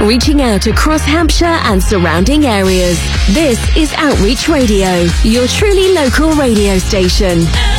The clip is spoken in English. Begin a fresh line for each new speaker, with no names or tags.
reaching out across Hampshire and surrounding areas. This is Outreach Radio, your truly local radio station.